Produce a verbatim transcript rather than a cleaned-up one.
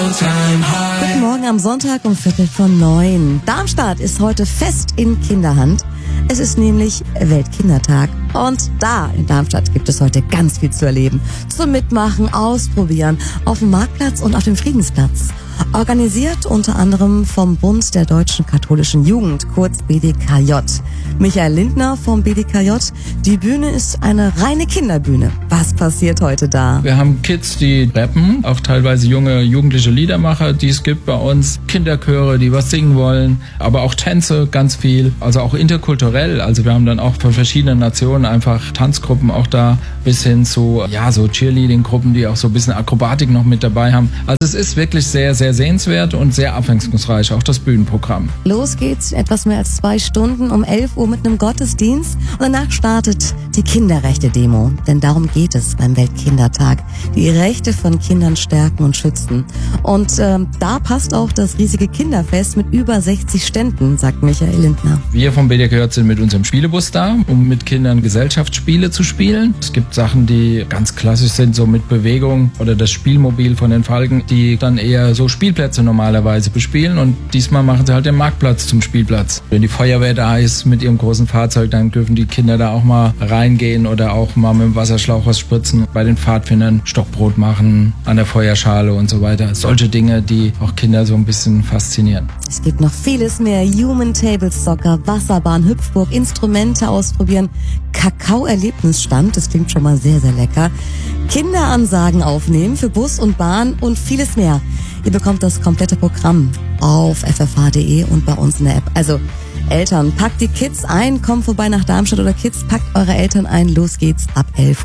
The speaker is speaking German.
Guten Morgen am Sonntag um Viertel von neun. Darmstadt ist heute fest in Kinderhand. Es ist nämlich Weltkindertag. Und da in Darmstadt gibt es heute ganz viel zu erleben. Zum Mitmachen, ausprobieren, auf dem Marktplatz und auf dem Friedensplatz. Organisiert unter anderem vom Bund der Deutschen Katholischen Jugend, kurz B D K J. Michael Lindner vom B D K J. Die Bühne ist eine reine Kinderbühne. Was passiert heute da? Wir haben Kids, die rappen, auch teilweise junge jugendliche Liedermacher, die es gibt bei uns, Kinderchöre, die was singen wollen, aber auch Tänze, ganz viel, also auch interkulturell. Also wir haben dann auch von verschiedenen Nationen einfach Tanzgruppen auch da, bis hin zu ja so Cheerleading-Gruppen, die auch so ein bisschen Akrobatik noch mit dabei haben. Also es ist wirklich sehr, sehr sehenswert und sehr abwechslungsreich, auch das Bühnenprogramm. Los geht's, etwas mehr als zwei Stunden um elf Uhr mit einem Gottesdienst und danach startet die Kinderrechte-Demo. Denn darum geht es beim Weltkindertag. Die Rechte von Kindern stärken und schützen. Und äh, da passt auch das riesige Kinderfest mit über sechzig Ständen, sagt Michael Lindner. Wir vom B D K J sind mit unserem Spielebus da, um mit Kindern Gesellschaftsspiele zu spielen. Es gibt Sachen, die ganz klassisch sind, so mit Bewegung oder das Spielmobil von den Falken, die dann eher so Spielplätze normalerweise bespielen, und diesmal machen sie halt den Marktplatz zum Spielplatz. Wenn die Feuerwehr da ist mit ihrem großen Fahrzeug, dann dürfen die Kinder da auch mal reingehen oder auch mal mit dem Wasserschlauch was spritzen. Bei den Pfadfindern Stockbrot machen, an der Feuerschale und so weiter. Solche Dinge, die auch Kinder so ein bisschen faszinieren. Es gibt noch vieles mehr. Human Table Soccer, Wasserbahn, Hüpfburg, Instrumente ausprobieren, Kakao-Erlebnisstand, das klingt schon mal sehr, sehr lecker. Kinderansagen aufnehmen für Bus und Bahn und vieles mehr. Ihr bekommt das komplette Programm auf f f h punkt d e und bei uns in der App. Also Eltern, packt die Kids ein, kommt vorbei nach Darmstadt, oder Kids, packt eure Eltern ein. Los geht's ab elf Uhr.